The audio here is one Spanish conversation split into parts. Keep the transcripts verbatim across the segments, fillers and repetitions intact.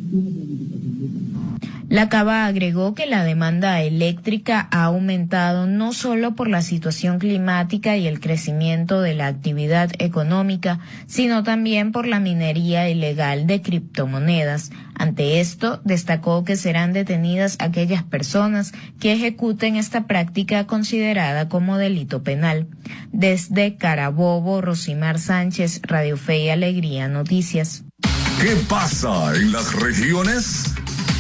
La Cava agregó que la demanda eléctrica ha aumentado no solo por la situación climática y el crecimiento de la actividad económica, sino también por la minería ilegal de criptomonedas. Ante esto, destacó que serán detenidas aquellas personas que ejecuten esta práctica considerada como delito penal. Desde Carabobo, Rosimar Sánchez, Radio Fe y Alegría Noticias. ¿Qué pasa en las regiones?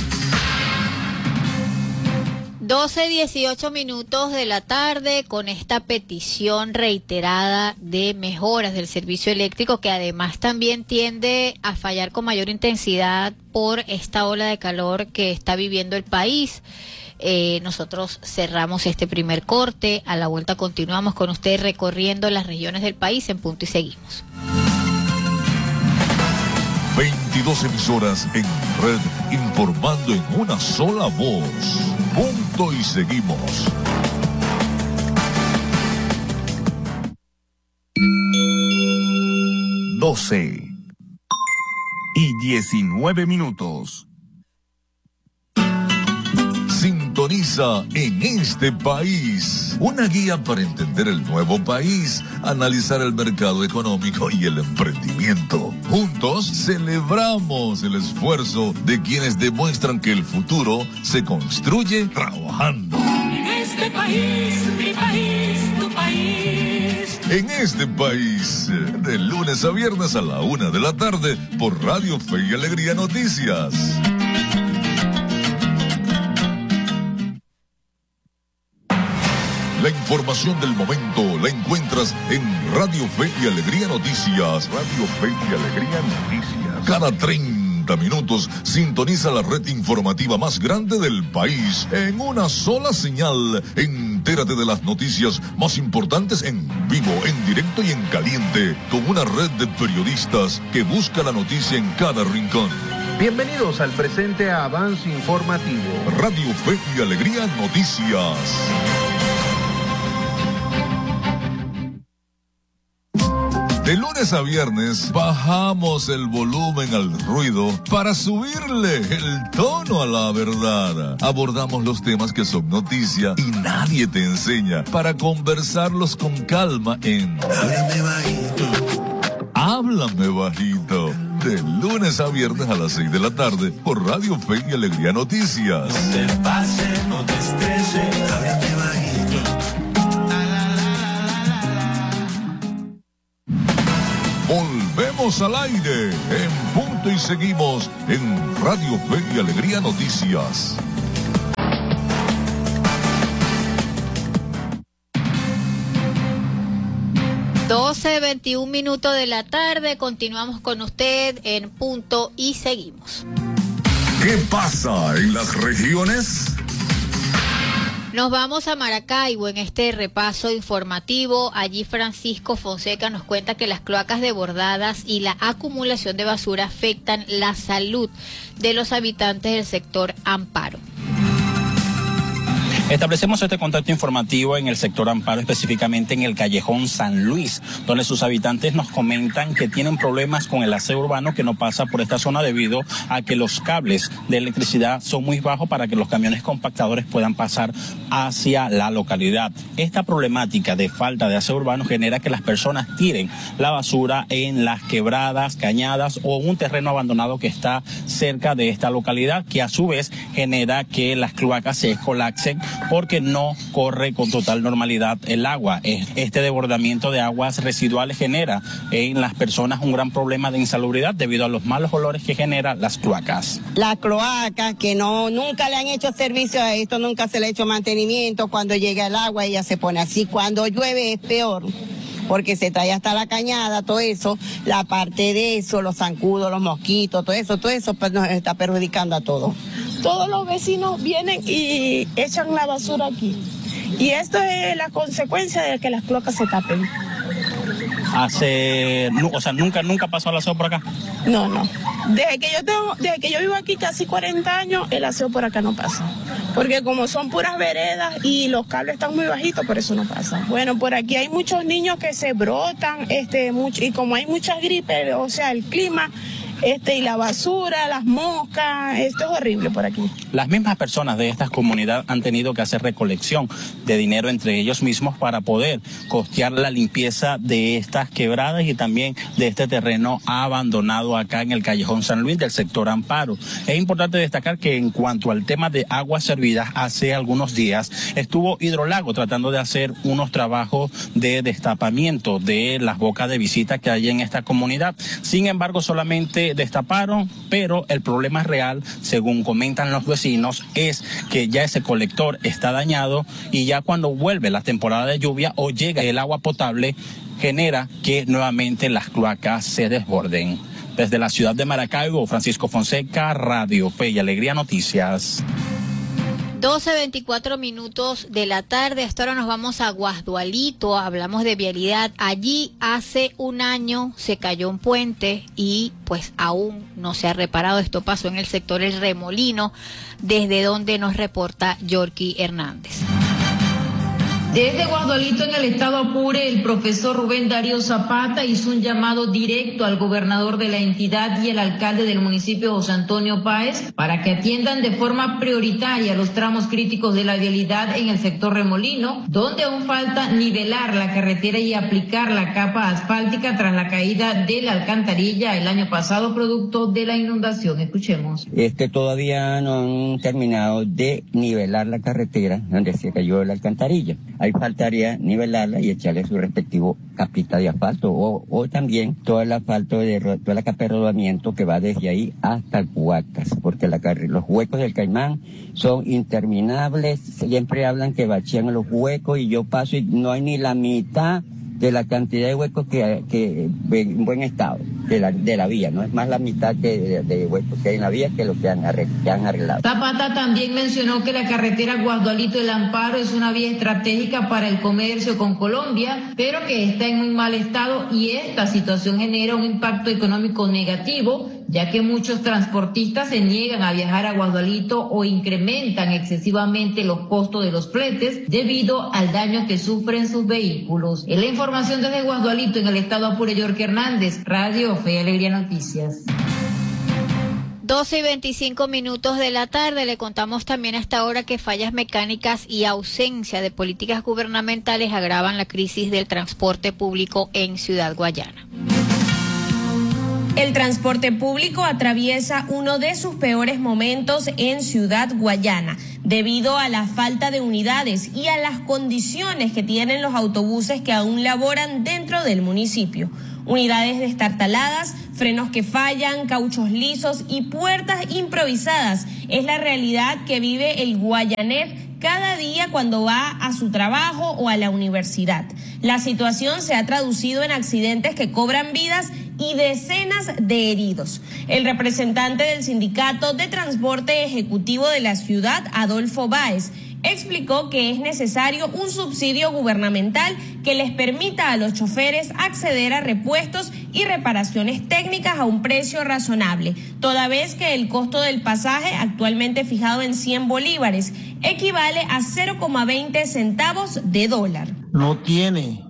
doce dieciocho minutos de la tarde con esta petición reiterada de mejoras del servicio eléctrico, que además también tiende a fallar con mayor intensidad por esta ola de calor que está viviendo el país. Eh, nosotros cerramos este primer corte. A la vuelta continuamos con ustedes recorriendo las regiones del país en Punto y Seguimos. veintidós emisoras en red, informando en una sola voz. Punto y Seguimos. doce y diecinueve minutos. Sintoniza En este País, una guía para entender el nuevo país, analizar el mercado económico y el emprendimiento. Juntos celebramos el esfuerzo de quienes demuestran que el futuro se construye trabajando. En este país, mi país, tu país. En este país, de lunes a viernes a la una de la tarde, por Radio Fe y Alegría Noticias. La información del momento la encuentras en Radio Fe y Alegría Noticias. Radio Fe y Alegría Noticias. Cada treinta minutos sintoniza la red informativa más grande del país en una sola señal. Entérate de las noticias más importantes en vivo, en directo y en caliente, con una red de periodistas que busca la noticia en cada rincón. Bienvenidos al presente avance informativo. Radio Fe y Alegría Noticias. De lunes a viernes bajamos el volumen al ruido para subirle el tono a la verdad. Abordamos los temas que son noticia y nadie te enseña, para conversarlos con calma en Háblame Bajito. Háblame Bajito. De lunes a viernes a las seis de la tarde por Radio Fe y Alegría Noticias. No te pases, no te estreses, háblame bajito. Volvemos al aire en Punto y Seguimos en Radio Fe y Alegría Noticias. doce veintiún minutos de la tarde, continuamos con usted en Punto y Seguimos. ¿Qué pasa en las regiones? Nos vamos a Maracaibo en este repaso informativo. Allí Francisco Fonseca nos cuenta que las cloacas desbordadas y la acumulación de basura afectan la salud de los habitantes del sector Amparo. Establecemos este contacto informativo en el sector Amparo, específicamente en el callejón San Luis, donde sus habitantes nos comentan que tienen problemas con el aseo urbano que no pasa por esta zona debido a que los cables de electricidad son muy bajos para que los camiones compactadores puedan pasar hacia la localidad. Esta problemática de falta de aseo urbano genera que las personas tiren la basura en las quebradas, cañadas o un terreno abandonado que está cerca de esta localidad, que a su vez genera que las cloacas se colapsen porque no corre con total normalidad el agua. Este desbordamiento de aguas residuales genera en las personas un gran problema de insalubridad debido a los malos olores que generan las cloacas. Las cloacas que no nunca le han hecho servicio a esto, nunca se le ha hecho mantenimiento. Cuando llega el agua ella se pone así, cuando llueve es peor, porque se trae hasta la cañada, todo eso, la parte de eso, los zancudos, los mosquitos, todo eso, todo eso pues nos está perjudicando a todos. Todos los vecinos vienen y echan la basura aquí. Y esto es la consecuencia de que las cloacas se tapen. Hace, o sea, nunca, nunca pasó el aseo por acá. No, no. Desde que yo tengo, desde que yo vivo aquí casi cuarenta años, el aseo por acá no pasa. Porque como son puras veredas y los cables están muy bajitos, por eso no pasa. Bueno, por aquí hay muchos niños que se brotan, este, mucho, y como hay muchas gripes, o sea, el clima, este, y la basura, las moscas, esto es horrible por aquí. Las mismas personas de esta comunidad han tenido que hacer recolección de dinero entre ellos mismos para poder costear la limpieza de estas quebradas y también de este terreno abandonado acá en el Callejón San Luis del sector Amparo. Es importante destacar que en cuanto al tema de aguas servidas, hace algunos días estuvo Hidrolago tratando de hacer unos trabajos de destapamiento de las bocas de visita que hay en esta comunidad. Sin embargo, solamente destaparon, pero el problema real, según comentan los vecinos, es que ya ese colector está dañado y ya cuando vuelve la temporada de lluvia o llega el agua potable, genera que nuevamente las cloacas se desborden. Desde la ciudad de Maracaibo, Francisco Fonseca, Radio Fe y Alegría Noticias. doce veinticuatro minutos de la tarde. Hasta ahora nos vamos a Guasdualito, hablamos de vialidad. Allí hace un año se cayó un puente y pues aún no se ha reparado. Esto pasó en el sector El Remolino, desde donde nos reporta Yorky Hernández. Desde Guasdualito, en el estado Apure, el profesor Rubén Darío Zapata hizo un llamado directo al gobernador de la entidad y el alcalde del municipio, José Antonio Páez, para que atiendan de forma prioritaria los tramos críticos de la vialidad en el sector Remolino, donde aún falta nivelar la carretera y aplicar la capa asfáltica tras la caída de la alcantarilla el año pasado, producto de la inundación. Escuchemos. Este todavía no han terminado de nivelar la carretera donde se cayó la alcantarilla. Ahí faltaría nivelarla y echarle su respectivo capita de asfalto o, o también todo el asfalto de toda la capa de rodamiento que va desde ahí hasta Cuacas, porque la, los huecos del Caimán son interminables. Siempre hablan que bachían los huecos y yo paso y no hay ni la mitad de la cantidad de huecos que, que en buen estado de la, de la vía, no es más la mitad que de, de huecos que hay en la vía que lo que han, que han arreglado. Zapata también mencionó que la carretera Guasdualito El Amparo es una vía estratégica para el comercio con Colombia, pero que está en muy mal estado y esta situación genera un impacto económico negativo, ya que muchos transportistas se niegan a viajar a Guasdualito o incrementan excesivamente los costos de los fletes debido al daño que sufren sus vehículos. En la información desde Guasdualito, en el estado Apure, Yorky Hernández, Radio Fe y Alegría Noticias. doce y veinticinco minutos de la tarde. Le contamos también hasta ahora que fallas mecánicas y ausencia de políticas gubernamentales agravan la crisis del transporte público en Ciudad Guayana. El transporte público atraviesa uno de sus peores momentos en Ciudad Guayana, debido a la falta de unidades y a las condiciones que tienen los autobuses que aún laboran dentro del municipio. Unidades destartaladas, frenos que fallan, cauchos lisos y puertas improvisadas es la realidad que vive el guayanés cada día cuando va a su trabajo o a la universidad. La situación se ha traducido en accidentes que cobran vidas y decenas de heridos. El representante del Sindicato de Transporte Ejecutivo de la ciudad, Adolfo Báez, explicó que es necesario un subsidio gubernamental que les permita a los choferes acceder a repuestos y reparaciones técnicas a un precio razonable, toda vez que el costo del pasaje, actualmente fijado en cien bolívares, equivale a cero coma veinte centavos de dólar. No tiene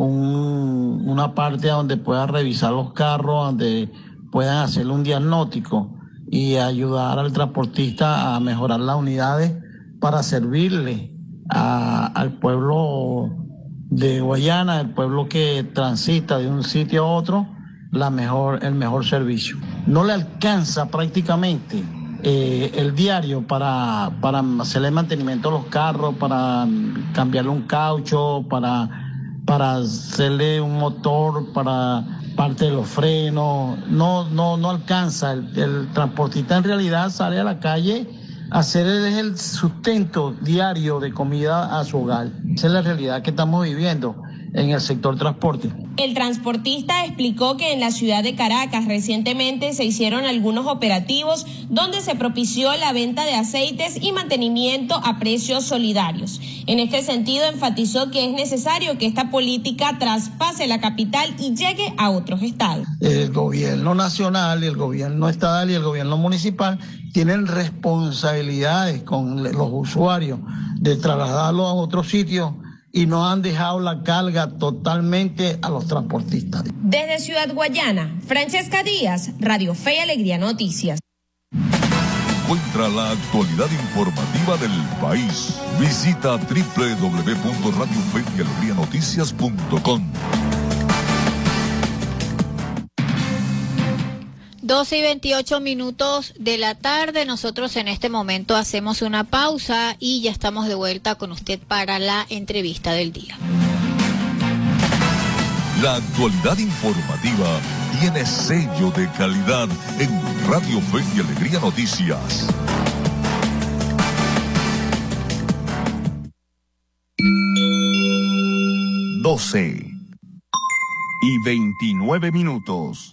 un, una parte donde pueda revisar los carros, donde puedan hacerle un diagnóstico y ayudar al transportista a mejorar las unidades para servirle a, al pueblo de Guayana, el pueblo que transita de un sitio a otro, la mejor, el mejor servicio. No le alcanza prácticamente eh, el diario para, para hacerle mantenimiento a los carros, para cambiarle un caucho, para, para hacerle un motor, para parte de los frenos. No, no, no alcanza. El, el transportista en realidad sale a la calle hacer el sustento diario de comida a su hogar. Esa es la realidad que estamos viviendo en el sector transporte. El transportista explicó que en la ciudad de Caracas recientemente se hicieron algunos operativos donde se propició la venta de aceites y mantenimiento a precios solidarios. En este sentido, enfatizó que es necesario que esta política traspase la capital y llegue a otros estados. El gobierno nacional, el gobierno estatal y el gobierno municipal tienen responsabilidades con los usuarios de trasladarlos a otros sitios y nos han dejado la carga totalmente a los transportistas. Desde Ciudad Guayana, Francesca Díaz, Radio Fe y Alegría Noticias. Encuentra la actualidad informativa del país. Visita doble u doble u doble u punto radio fe y alegría noticias punto com. doce y veintiocho minutos de la tarde. Nosotros en este momento hacemos una pausa y ya estamos de vuelta con usted para la entrevista del día. La actualidad informativa tiene sello de calidad en Radio Fe y Alegría Noticias. doce y veintinueve minutos.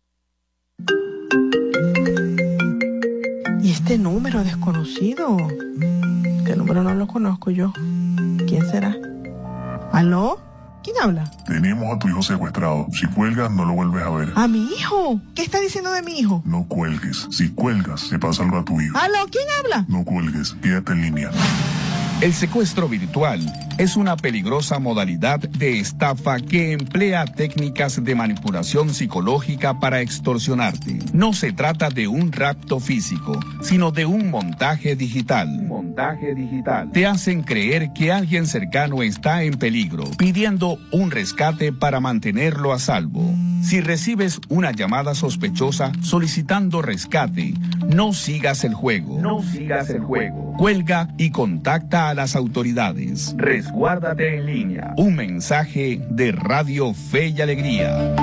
¿Y este número desconocido? ¿Qué número no lo conozco yo? ¿Quién será? ¿Aló? ¿Quién habla? Tenemos a tu hijo secuestrado. Si cuelgas, no lo vuelves a ver. ¿A mi hijo? ¿Qué está diciendo de mi hijo? No cuelgues. Si cuelgas, se pasa algo a tu hijo. ¿Aló? ¿Quién habla? No cuelgues. Quédate en línea. El secuestro virtual es una peligrosa modalidad de estafa que emplea técnicas de manipulación psicológica para extorsionarte. No se trata de un rapto físico, sino de un montaje digital. Montaje digital. Te hacen creer que alguien cercano está en peligro, pidiendo un rescate para mantenerlo a salvo. Si recibes una llamada sospechosa solicitando rescate, no sigas el juego. No sigas el juego. Cuelga y contacta a las autoridades. Resguárdate en línea. Un mensaje de Radio Fe y Alegría.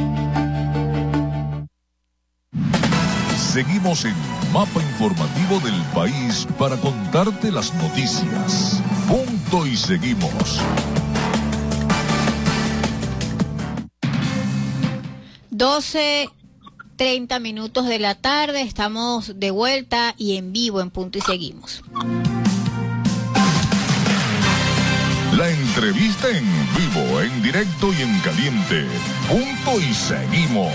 Seguimos en Mapa Informativo del País para contarte las noticias. Punto y seguimos. doce treinta minutos de la tarde, estamos de vuelta y en vivo en Punto y Seguimos. La entrevista en vivo, en directo y en caliente. Punto y seguimos.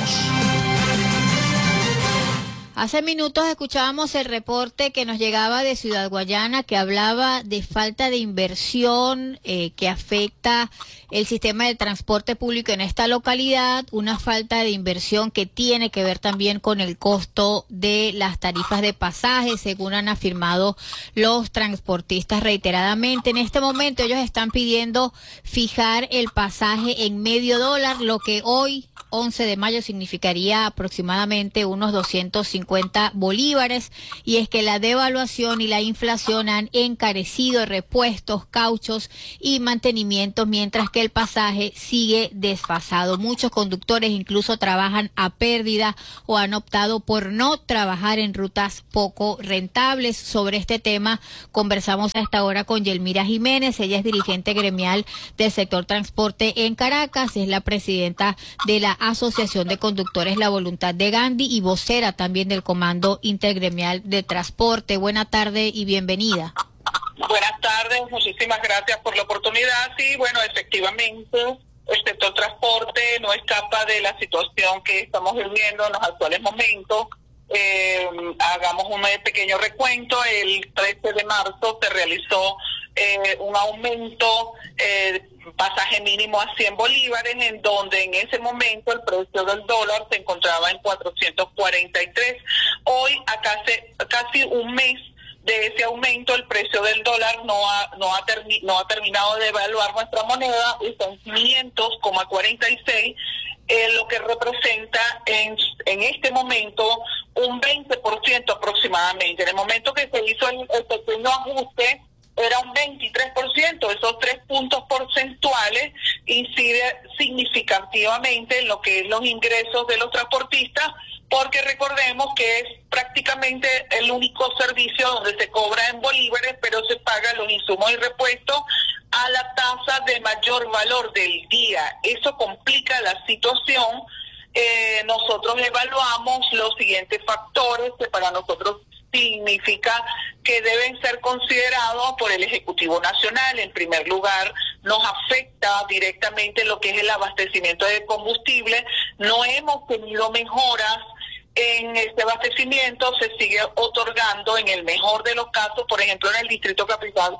Hace minutos escuchábamos el reporte que nos llegaba de Ciudad Guayana que hablaba de falta de inversión eh, que afecta el sistema de transporte público en esta localidad, una falta de inversión que tiene que ver también con el costo de las tarifas de pasaje, según han afirmado los transportistas reiteradamente. En este momento ellos están pidiendo fijar el pasaje en medio dólar, lo que hoy, once de mayo, significaría aproximadamente unos doscientos cincuenta bolívares, y es que la devaluación y la inflación han encarecido repuestos, cauchos y mantenimientos, mientras que el pasaje sigue desfasado. Muchos conductores incluso trabajan a pérdida o han optado por no trabajar en rutas poco rentables. Sobre este tema conversamos a esta hora con Yelmira Jiménez. Ella es dirigente gremial del sector transporte en Caracas, es la presidenta de la Asociación de Conductores La Voluntad de Gandhi y vocera también del Comando Intergremial de Transporte. Buena tarde y bienvenida. Buenas tardes, muchísimas gracias por la oportunidad. Sí, bueno, efectivamente, el sector transporte no escapa de la situación que estamos viviendo en los actuales momentos. Eh, hagamos un pequeño recuento. El trece de marzo se realizó eh, un aumento eh, pasaje mínimo a cien bolívares, en donde en ese momento el precio del dólar se encontraba en cuatrocientos cuarenta y tres. Hoy, a casi, casi un mes de ese aumento, el precio del dólar no ha no ha, termi no ha terminado de evaluar nuestra moneda, y son quinientos coma cuarenta y seis, eh, lo que representa en, en este momento un veinte por ciento aproximadamente. En el momento que se hizo el, el pequeño ajuste, era un veintitrés por ciento. Esos tres puntos porcentuales incide significativamente en lo que es los ingresos de los transportistas, porque recordemos que es prácticamente el único servicio donde se cobra en bolívares, pero se paga los insumos y repuestos a la tasa de mayor valor del día. Eso complica la situación. Eh, nosotros evaluamos los siguientes factores que para nosotros significa que deben ser considerados por el Ejecutivo Nacional. En primer lugar, nos afecta directamente lo que es el abastecimiento de combustible. No hemos tenido mejoras en este abastecimiento, se sigue otorgando en el mejor de los casos, por ejemplo en el Distrito Capital,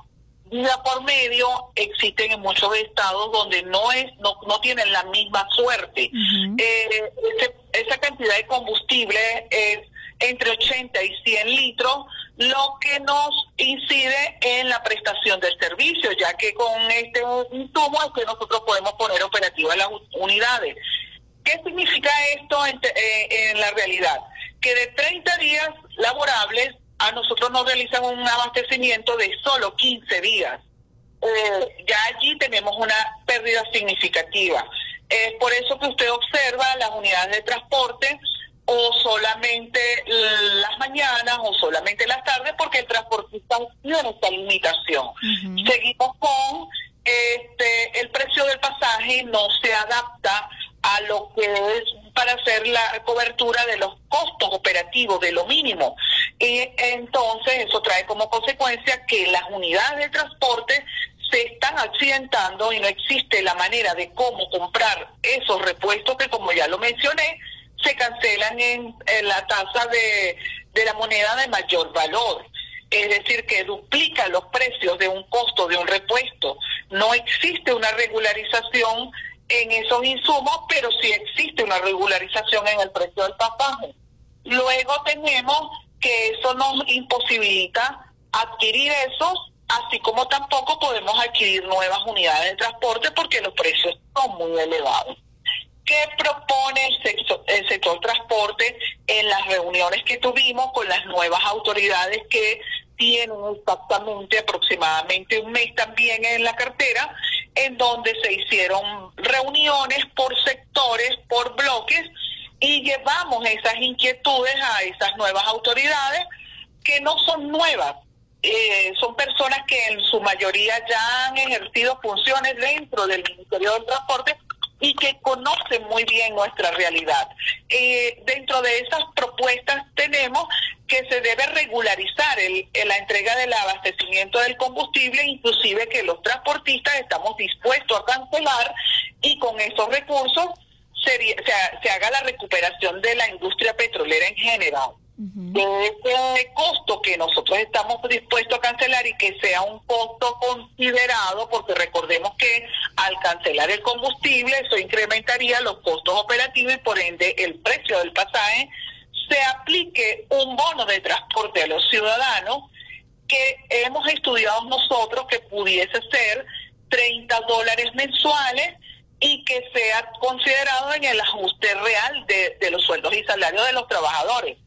vida por medio, existen en muchos estados donde no es no, no tienen la misma suerte. Uh-huh. eh, ese, esa cantidad de combustible es entre ochenta y cien litros, lo que nos incide en la prestación del servicio, ya que con este insumo es que nosotros podemos poner operativas las unidades. ¿Qué significa esto en, eh, en la realidad? Que de treinta días laborables a nosotros nos realizan un abastecimiento de solo quince días. Eh, ya allí tenemos una pérdida significativa. Es por eso que usted observa las unidades de transporte o solamente las mañanas o solamente las tardes, porque el transportista tiene esta limitación. Uh-huh. Seguimos con este el precio del pasaje, no se adapta a lo que es para hacer la cobertura de los costos operativos, de lo mínimo. Y entonces eso trae como consecuencia que las unidades de transporte se están accidentando y no existe la manera de cómo comprar esos repuestos que, como ya lo mencioné, se cancelan en, en la tasa de, de la moneda de mayor valor. Es decir, que duplica los precios de un costo de un repuesto. No existe una regularización en esos insumos, pero sí existe una regularización en el precio del pasaje. Luego tenemos que eso nos imposibilita adquirir esos, así como tampoco podemos adquirir nuevas unidades de transporte porque los precios son muy elevados. ¿Qué propone el sector, el sector transporte en las reuniones que tuvimos con las nuevas autoridades que tienen exactamente aproximadamente un mes también en la cartera, en donde se hicieron reuniones por sectores, por bloques, y llevamos esas inquietudes a esas nuevas autoridades que no son nuevas, eh, son personas que en su mayoría ya han ejercido funciones dentro del Ministerio del Transporte y que conocen muy bien nuestra realidad. Eh, dentro de esas propuestas tenemos que se debe regularizar el, el, la entrega del abastecimiento del combustible, inclusive que los transportistas estamos dispuestos a cancelar y con esos recursos sería, se, se haga la recuperación de la industria petrolera en general. Uh-huh. De ese costo que nosotros estamos dispuestos a cancelar y que sea un costo considerado, porque recordemos que al cancelar el combustible eso incrementaría los costos operativos y por ende el precio del pasaje, se aplique un bono de transporte a los ciudadanos que hemos estudiado nosotros que pudiese ser treinta dólares mensuales y que sea considerado en el ajuste real de, de los sueldos y salarios de los trabajadores.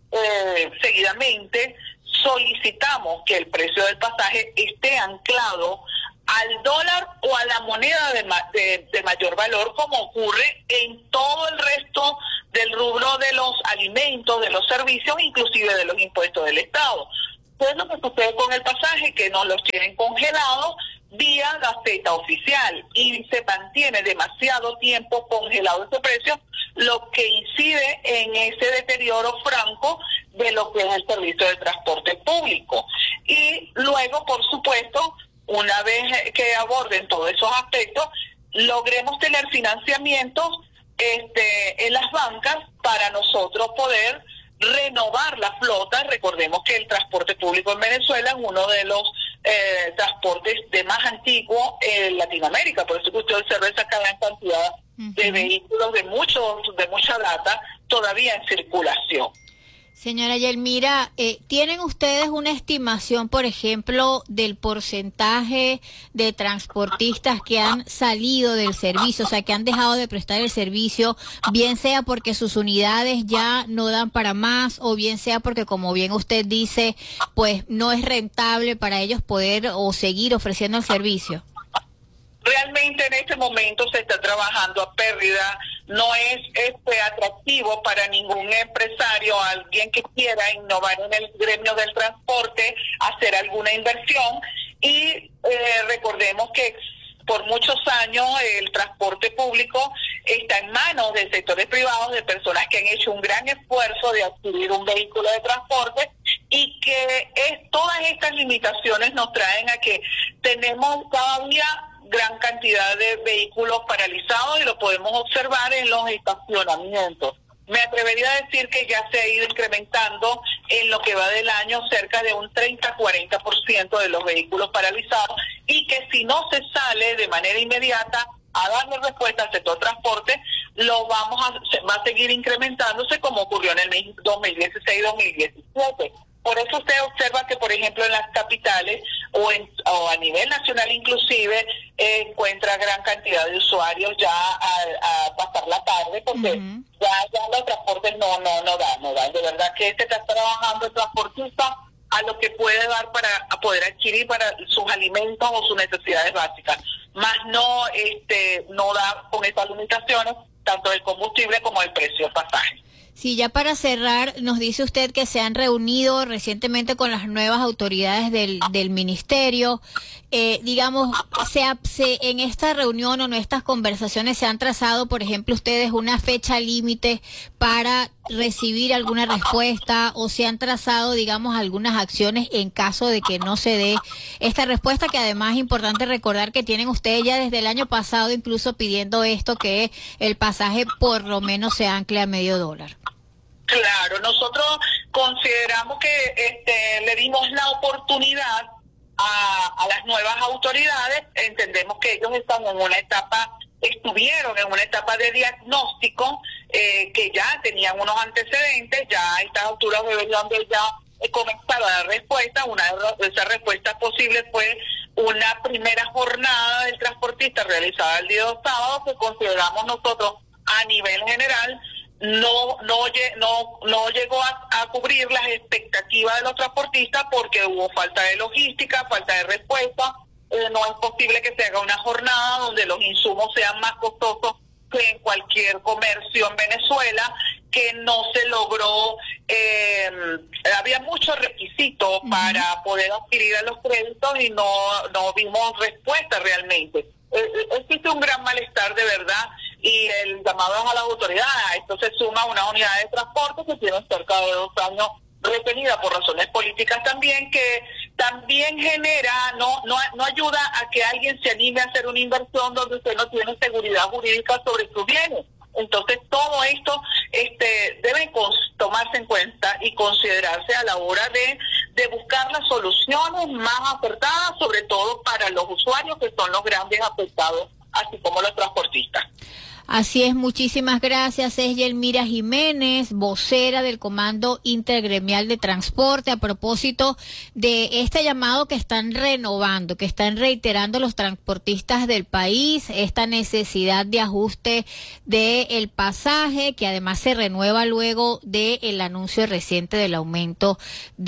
Eh, seguidamente solicitamos que el precio del pasaje esté anclado al dólar o a la moneda de, ma de, de mayor valor, como ocurre en todo el resto del rubro de los alimentos, de los servicios, inclusive de los impuestos del Estado. ¿Qué es lo que sucede con el pasaje? Que nos los tienen congelados vía Gaceta Oficial y se mantiene demasiado tiempo congelado ese precio, lo que incide en ese deterioro franco de lo que es el servicio de transporte público. Y luego, por supuesto, una vez que aborden todos esos aspectos, logremos tener financiamientos este, en las bancas para nosotros poder renovar la flota. Recordemos que el transporte público en Venezuela es uno de los eh, transportes de más antiguo en Latinoamérica, por eso que usted observa esa gran cantidad uh-huh. de vehículos de muchos de mucha data todavía en circulación. Señora Yelmira, eh, ¿tienen ustedes una estimación, por ejemplo, del porcentaje de transportistas que han salido del servicio, o sea, que han dejado de prestar el servicio, bien sea porque sus unidades ya no dan para más, o bien sea porque, como bien usted dice, pues no es rentable para ellos poder o seguir ofreciendo el servicio? Realmente en este momento se está trabajando a pérdida, no es este atractivo para ningún empresario, alguien que quiera innovar en el gremio del transporte, hacer alguna inversión y eh, recordemos que por muchos años el transporte público está en manos de sectores privados, de personas que han hecho un gran esfuerzo de adquirir un vehículo de transporte y que es, todas estas limitaciones nos traen a que tenemos cada día gran cantidad de vehículos paralizados y lo podemos observar en los estacionamientos. Me atrevería a decir que ya se ha ido incrementando en lo que va del año cerca de un treinta a cuarenta por ciento de los vehículos paralizados, y que si no se sale de manera inmediata a darle respuesta al sector transporte, lo vamos a, va a seguir incrementándose como ocurrió en el dos mil dieciséis dos mil diecisiete. Por eso usted observa que, por ejemplo, en las capitales o, en, o a nivel nacional inclusive, eh, encuentra gran cantidad de usuarios ya a, a pasar la tarde, porque uh-huh. ya, ya los transportes no, no, no dan, no dan. De verdad que este está trabajando el transportista a lo que puede dar para poder adquirir para sus alimentos o sus necesidades básicas. Más no, este, no da con estas limitaciones, tanto del combustible como del precio del pasaje. Sí, ya para cerrar, nos dice usted que se han reunido recientemente con las nuevas autoridades del, del ministerio. Eh, digamos, se, se, en esta reunión o en estas conversaciones se han trazado, por ejemplo, ustedes una fecha límite para recibir alguna respuesta, o se han trazado, digamos, algunas acciones en caso de que no se dé esta respuesta, que además es importante recordar que tienen ustedes ya desde el año pasado incluso pidiendo esto, que el pasaje por lo menos se ancle a medio dólar. Claro, nosotros consideramos que este, le dimos la oportunidad a, a las nuevas autoridades. Entendemos que ellos están en una etapa, estuvieron en una etapa de diagnóstico, eh, que ya tenían unos antecedentes, ya a estas alturas deberían de ya eh, comenzar a dar respuesta. Una de esas respuestas posibles fue una primera jornada del transportista realizada el día de sábado, que consideramos nosotros a nivel general no no no no llegó a, a cubrir las expectativas de los transportistas, porque hubo falta de logística, falta de respuesta. Eh, no es posible que se haga una jornada donde los insumos sean más costosos que en cualquier comercio en Venezuela, que no se logró, eh, había muchos requisitos uh-huh. para poder adquirir a los créditos y no, no vimos respuesta realmente. Eh, existe un gran malestar de verdad, y el llamado es a las autoridades. A esto se suma una unidad de transporte que tiene cerca de dos años retenida por razones políticas también, que también genera, no, no, no ayuda a que alguien se anime a hacer una inversión donde usted no tiene seguridad jurídica sobre sus bienes. Entonces todo esto este, debe tomarse en cuenta y considerarse a la hora de, de buscar las soluciones más acertadas, sobre todo para los usuarios, que son los grandes afectados, así como los transportistas. Así es, muchísimas gracias. Es Yelmira Jiménez, vocera del Comando Intergremial de Transporte, a propósito de este llamado que están renovando, que están reiterando los transportistas del país, esta necesidad de ajuste del pasaje, que además se renueva luego del anuncio reciente del aumento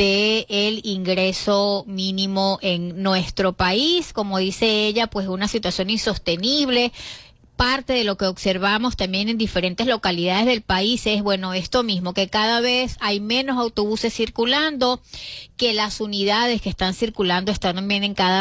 del ingreso mínimo en nuestro país. Como dice ella, pues una situación insostenible. Parte de lo que observamos también en diferentes localidades del país es, bueno, esto mismo, que cada vez hay menos autobuses circulando, que las unidades que están circulando están también en cada